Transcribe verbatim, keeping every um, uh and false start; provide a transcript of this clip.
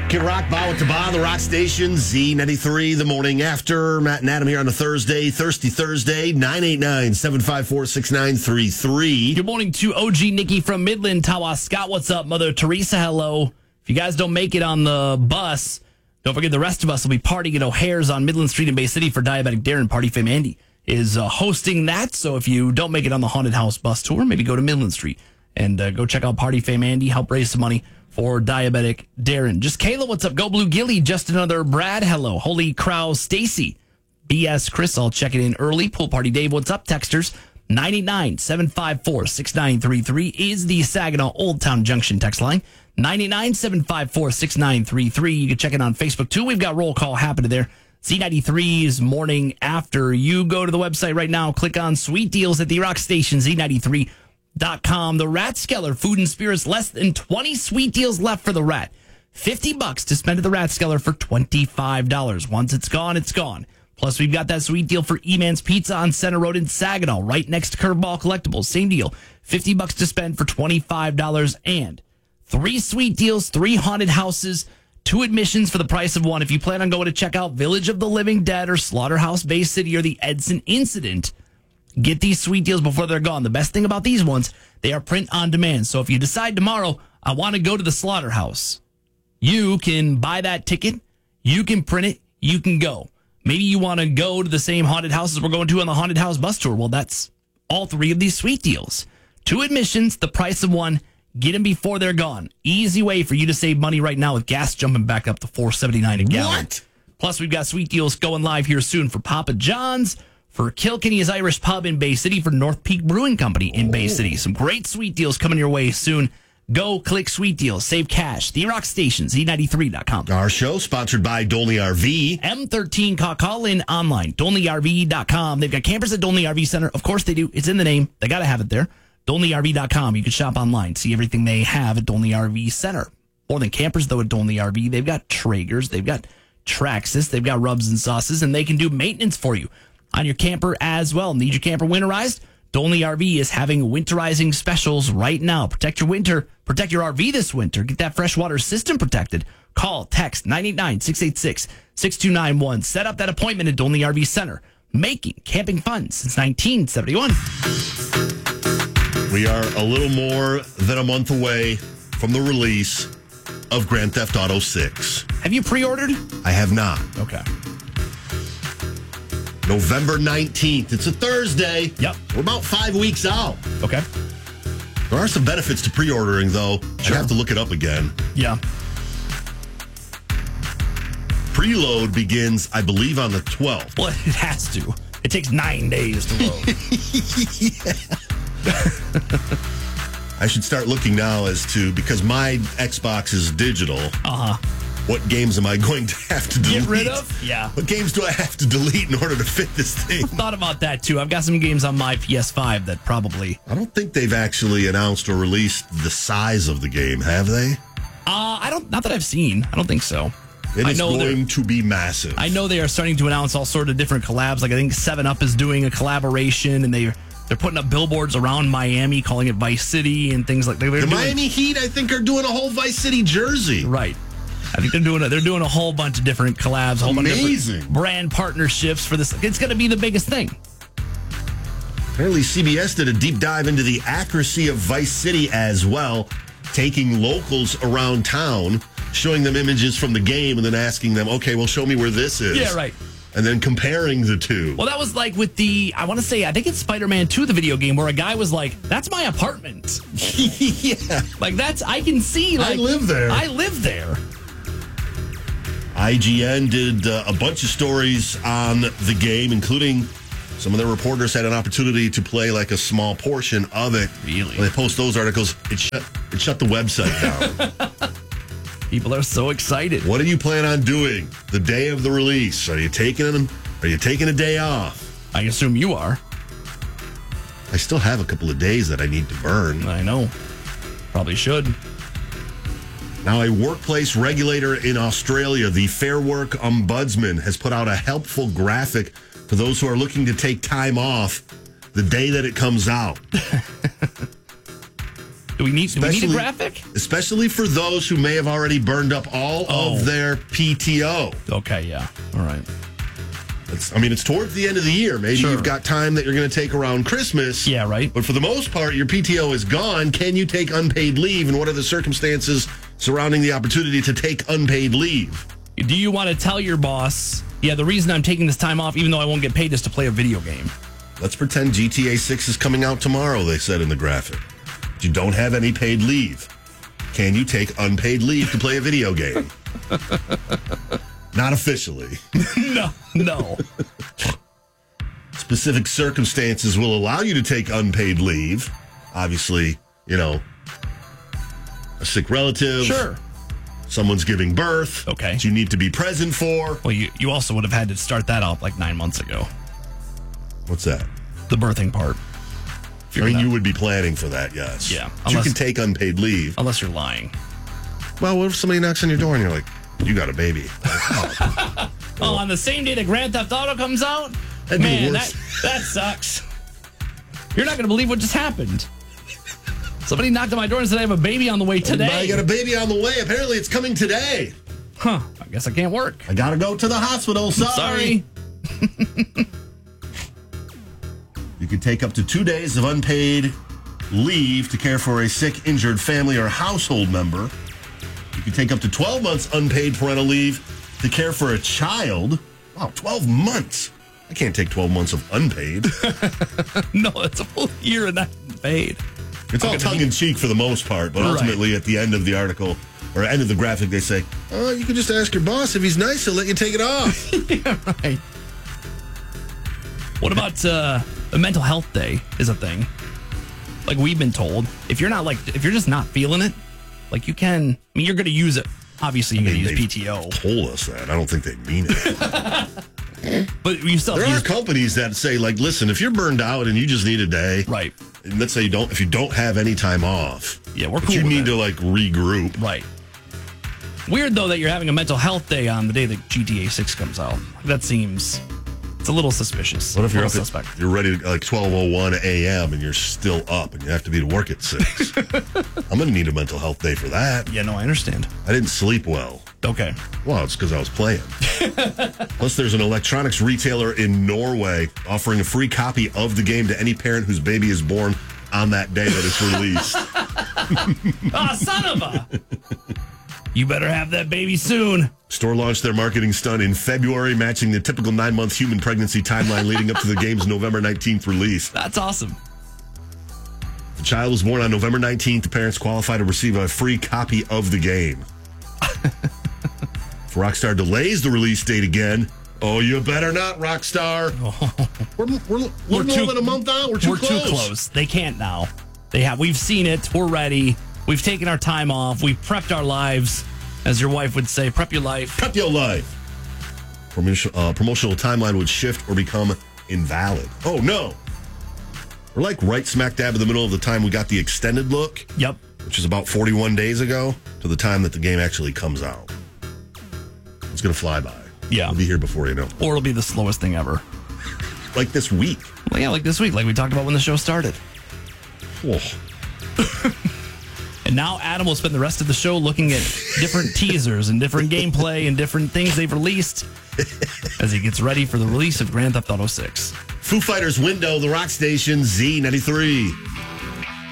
Kid Rock, Bow to Bow, the Rock Station, Z ninety-three, the morning after. Matt and Adam here on a Thursday, Thirsty Thursday, nine eight nine, seven five four, six nine three three. Good morning to O G Nikki from Midland, Tawas. Scott, what's up? Mother Teresa, hello. If you guys don't make it on the bus, don't forget the rest of us will be partying at O'Hare's on Midland Street in Bay City for Diabetic Darren. Party Fam Andy is uh, hosting that. So if you don't make it on the Haunted House bus tour, maybe go to Midland Street and uh, go check out Party Fam Andy, help raise some money for Diabetic Darren. Just Kayla, what's up? Go Blue Gilly. Just another Brad, hello. Holy Crow Stacy. B S Chris, I'll check it in early. Pool Party Dave, what's up? Texters, nine eight nine, seven five four, six nine three three is the Saginaw Old Town Junction text line. nine eight nine, seven five four, six nine three three. You can check it on Facebook, too. We've got roll call happening there. Z ninety-three's morning after. You go to the website right now, click on Sweet Deals at the Rock Station, Z ninety-three dot com. The Rathskeller Food and Spirits, less than twenty sweet deals left for the Rat. fifty bucks to spend at the Rathskeller for twenty-five dollars. Once it's gone, it's gone. Plus, we've got that sweet deal for E-Man's Pizza on Center Road in Saginaw, right next to Curveball Collectibles. Same deal. fifty bucks to spend for twenty-five dollars. And three sweet deals, three haunted houses, two admissions for the price of one. If you plan on going to check out Village of the Living Dead or Slaughterhouse Bay City or the Edson Incident, get these sweet deals before they're gone. The best thing about these ones, they are print on demand. So if you decide tomorrow, I want to go to the Slaughterhouse, you can buy that ticket, you can print it, you can go. Maybe you want to go to the same haunted houses we're going to on the Haunted House bus tour. Well, that's all three of these sweet deals. Two admissions, the price of one. Get them before they're gone. Easy way for you to save money right now with gas jumping back up to four seventy-nine a gallon. What? Plus, we've got sweet deals going live here soon for Papa John's, for Kilkenny's Irish Pub in Bay City, for North Peak Brewing Company in Bay City. Some great sweet deals coming your way soon. Go click Sweet Deals. Save cash. The Rock Station, Z ninety-three dot com. Our show sponsored by Dolney R V. M thirteen, call, call in online, Dolney R V dot com. They've got campers at Dolney R V Center. Of course they do. It's in the name. They got to have it there. Dolney R V dot com. You can shop online, see everything they have at Dolney R V Center. More than campers, though, at Dolney R V. They've got Traegers. They've got Traxxas. They've got rubs and sauces, and they can do maintenance for you on your camper as well. Need your camper winterized? Dolney R V is having winterizing specials right now. Protect your winter. Protect your R V this winter. Get that freshwater system protected. Call, text nine eight nine, six eight six, six two nine one. Set up that appointment at Dolney R V Center. Making camping fun since nineteen seventy-one. We are a little more than a month away from the release of Grand Theft Auto six. Have you pre-ordered? I have not. Okay. November nineteenth. It's a Thursday. Yep. We're about five weeks out. Okay. There are some benefits to pre-ordering, though. Sure. I have to look it up again. Yeah. Preload begins, I believe, on the twelfth. Well, it has to. It takes nine days to load. I should start looking now as to, because my Xbox is digital, Uh-huh. what games am I going to have to delete? Get rid of? Yeah. What games do I have to delete in order to fit this thing? Thought about that, too. I've got some games on my P S five that probably... I don't think they've actually announced or released the size of the game, have they? Uh, I don't... Not that I've seen. I don't think so. It I is know going to be massive. I know they are starting to announce all sort of different collabs. Like, I think seven up is doing a collaboration, and they... They're putting up billboards around Miami, calling it Vice City and things like that. The doing, Miami Heat, I think, are doing a whole Vice City jersey. Right. I think they're doing a, they're doing a whole bunch of different collabs, a whole bunch of Amazing. different brand partnerships for this. It's going to be the biggest thing. Apparently, C B S did a deep dive into the accuracy of Vice City as well, taking locals around town, showing them images from the game, and then asking them, okay, well, show me where this is. Yeah, right. And then comparing the two. Well, that was like with the, I want to say, I think it's Spider-Man two, the video game, where a guy was like, that's my apartment. Yeah. Like, that's, I can see. Like, I live there. I live there. I G N did uh, a bunch of stories on the game, including some of their reporters had an opportunity to play like a small portion of it. Really? When they post those articles, it shut, it shut the website down. People are so excited. What do you plan on doing the day of the release? Are you taking them? Are you taking a day off? I assume you are. I still have a couple of days that I need to burn. I know. Probably should. Now, a workplace regulator in Australia, the Fair Work Ombudsman, has put out a helpful graphic for those who are looking to take time off the day that it comes out. Do we need, do we need a Especially- graphic? Especially for those who may have already burned up all Oh. of their P T O. Okay, yeah. All right. It's, I mean, it's towards the end of the year. Maybe Sure. you've got time that you're going to take around Christmas. Yeah, right. But for the most part, your P T O is gone. Can you take unpaid leave? And what are the circumstances surrounding the opportunity to take unpaid leave? Do you want to tell your boss, yeah, the reason I'm taking this time off, even though I won't get paid, is to play a video game? Let's pretend G T A six is coming out tomorrow, they said in the graphic. You don't have any paid leave. Can you take unpaid leave to play a video game? Not officially. No, no. Specific circumstances will allow you to take unpaid leave. Obviously, you know, a sick relative. Sure. Someone's giving birth. Okay. That you need to be present for. Well, you, you also would have had to start that off like nine months ago. What's that? The birthing part. I mean, you would be planning for that, yes. Yeah, But you unless- can take unpaid leave. Unless you're lying. Well, what if somebody knocks on your door and you're like, you got a baby? Oh, on the same day that Grand Theft Auto comes out? That'd be Man, that, worse. that sucks. You're not going to believe what just happened. Somebody knocked on my door and said I have a baby on the way today. I got a baby on the way. Apparently, it's coming today. Huh. I guess I can't work. I got to go to the hospital. Sorry. Sorry. You can take up to two days of unpaid leave to care for a sick, injured family or household member. You can take up to twelve months unpaid parental leave to care for a child. Wow, twelve months. I can't take twelve months of unpaid. No, it's a full year and not paid. It's all tongue-in-cheek for the most part, but Right. ultimately at the end of the article or end of the graphic, they say, oh, you can just ask your boss. If he's nice, he'll let you take it off. Yeah, right. What about uh, a mental health day is a thing? Like we've been told, if you're not like, if you're just not feeling it, like you can, I mean, you're going to use it. Obviously, you're going to use They've P T O. told us that. I don't think they mean it. But you still There have are to use, companies that say, like, listen, if you're burned out and you just need a day, right. and let's say you don't, if you don't have any time off, Yeah, we're but cool you with need that. to like regroup. Right. Weird, though, that you're having a mental health day on the day that G T A six comes out. That seems, it's a little suspicious. What if you're a up little at, suspect? you're ready to like twelve oh one a.m. and you're still up and you have to be to work at six? I'm going to need a mental health day for that. Yeah, no, I understand. I didn't sleep well. Okay. Well, it's because I was playing. Plus, there's an electronics retailer in Norway offering a free copy of the game to any parent whose baby is born on that day that it's released. Ah, son of a! You better have that baby soon. Store launched their marketing stunt in February, matching the typical nine-month human pregnancy timeline leading up to the game's November nineteenth release. That's awesome. The child was born on November nineteenth. The parents qualify to receive a free copy of the game. If Rockstar delays the release date again, oh, you better not, Rockstar. We're, we're, we're, We're more too- than a month out. We're too We're close. too close. They can't now. They have. We've seen it. We're ready. We've taken our time off. We've prepped our lives, as your wife would say. Prep your life. Prep your life. Promotion, uh, promotional timeline would shift or become invalid. Oh, no. We're like right smack dab in the middle of the time we got the extended look, Yep. which is about forty-one days ago, to the time that the game actually comes out. It's going to fly by. Yeah. It'll be here before you know. Or it'll be the slowest thing ever. Like this week. Well, yeah, like this week, like we talked about when the show started. Oh. And now Adam will spend the rest of the show looking at different teasers and different gameplay and different things they've released as he gets ready for the release of Grand Theft Auto six. Foo Fighters Window, the rock station, Z ninety-three.